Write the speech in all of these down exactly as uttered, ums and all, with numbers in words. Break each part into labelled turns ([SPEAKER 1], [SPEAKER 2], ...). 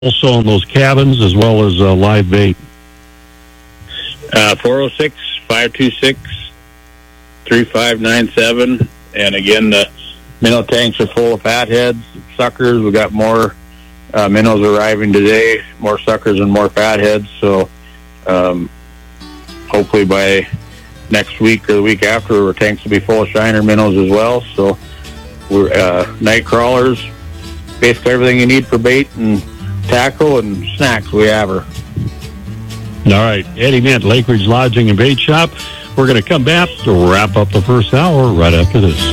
[SPEAKER 1] also on those cabins as well as uh, live bait?
[SPEAKER 2] Uh, four oh six, five two six, three five nine seven. And again, the minnow tanks are full of fatheads, suckers. We got more uh, minnows arriving today, more suckers and more fatheads. So um, hopefully by next week or the week after, our tanks will be full of shiner minnows as well. So we're uh, night crawlers, basically everything you need for bait and tackle and snacks, we have her.
[SPEAKER 1] All right, Eddie Mint, Lake Ridge Lodging and Bait Shop. We're going to come back to wrap up the first hour right after this.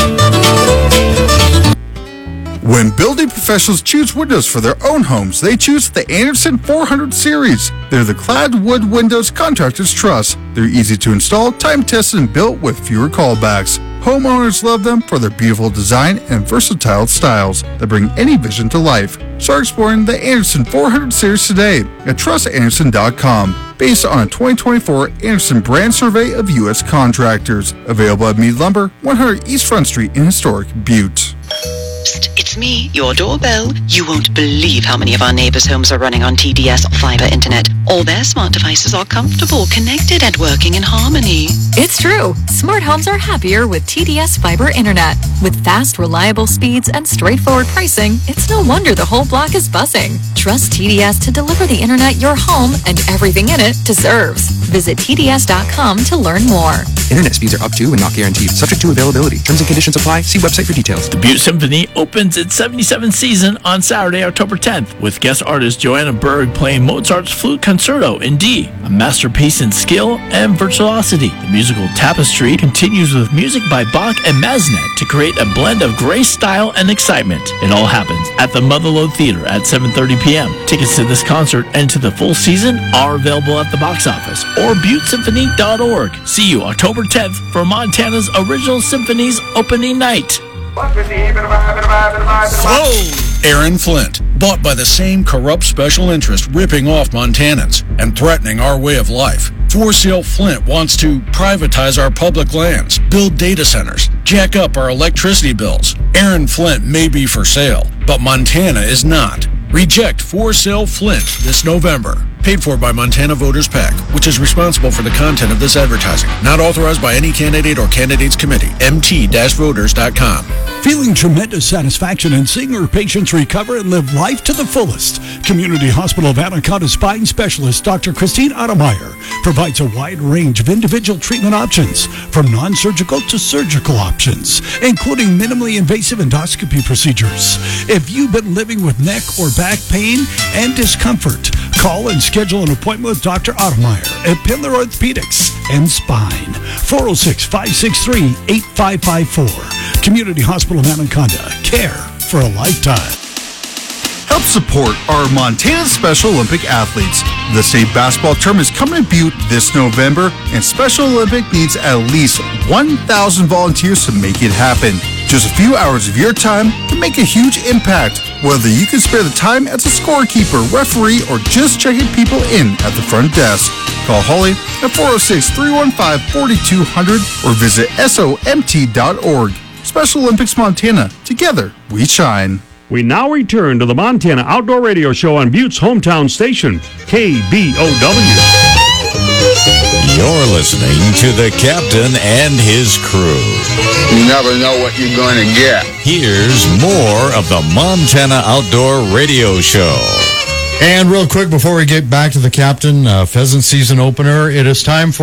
[SPEAKER 3] When building professionals choose windows for their own homes, they choose the Andersen four hundred series. They're the clad wood windows contractors trust. They're easy to install, time-tested, and built with fewer callbacks. Homeowners love them for their beautiful design and versatile styles that bring any vision to life. Start exploring the Andersen four hundred series today at trust andersen dot com, based on a twenty twenty-four Andersen brand survey of U S contractors. Available at Mead Lumber, one hundred East Front Street in historic Butte.
[SPEAKER 4] Psst, it's me, your doorbell. You won't believe how many of our neighbors' homes are running on T D S fiber internet. All their smart devices are comfortable, connected, and working in harmony.
[SPEAKER 5] It's true. Smart homes are happier with T D S fiber internet. With fast, reliable speeds and straightforward pricing, it's no wonder the whole block is buzzing. Trust T D S to deliver the internet your home and everything in it deserves. Visit T D S dot com to learn more.
[SPEAKER 6] Internet speeds are up to and not guaranteed, subject to availability. Terms and conditions apply. See website for details.
[SPEAKER 7] The Butte Symphony opens its seventy-seventh season on Saturday, October tenth, with guest artist Joanna Berg playing Mozart's Flute Concerto in D, a masterpiece in skill and virtuosity. The musical tapestry continues with music by Bach and Massenet to create a blend of grace, style, and excitement. It all happens at the Motherlode Theater at seven thirty p.m. Tickets to this concert and to the full season are available at the box office or butte symphony dot org. See you October tenth for Montana's Original Symphony's opening night.
[SPEAKER 8] Whoa! Aaron Flint, bought by the same corrupt special interest ripping off Montanans and threatening our way of life. For Sale Flint wants to privatize our public lands, build data centers, jack up our electricity bills. Aaron Flint may be for sale, but Montana is not. Reject For Sale Flint this November. Paid for by Montana Voters PAC, which is responsible for the content of this advertising. Not authorized by any candidate or candidates committee. M T voters dot com.
[SPEAKER 9] Feeling tremendous satisfaction in seeing her patients recover and live life to the fullest? Community Hospital of Anaconda spine specialist Doctor Christine Ottemeyer provides a wide range of individual treatment options, from non-surgical to surgical options, including minimally invasive endoscopy procedures. If you've been living with neck or back pain and discomfort, call and schedule an appointment with Doctor Ottemeyer at Pindler Orthopedics and Spine. four oh six, five six three, eight five five four. Community Hospital of Anaconda. Care for a lifetime.
[SPEAKER 3] Help support our Montana Special Olympic athletes. The state basketball tournament is coming to Butte this November, and Special Olympic needs at least one thousand volunteers to make it happen. Just a few hours of your time can make a huge impact, whether you can spare the time as a scorekeeper, referee, or just checking people in at the front desk. Call Holly at four oh six, three one five, four two zero zero or visit S O M T dot org. Special Olympics Montana. Together, we shine.
[SPEAKER 1] We now return to the Montana Outdoor Radio Show on Butte's hometown station, K B O W.
[SPEAKER 10] You're listening to the captain and his crew.
[SPEAKER 11] You never know what you're going to get.
[SPEAKER 10] Here's more of the Montana Outdoor Radio Show.
[SPEAKER 12] And real quick, before we get back to the captain, uh, pheasant season opener, it is time for